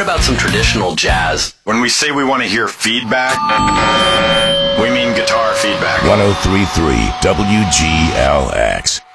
What about some traditional jazz? When we say we want to hear feedback, we mean guitar feedback. 103.3 WGLX.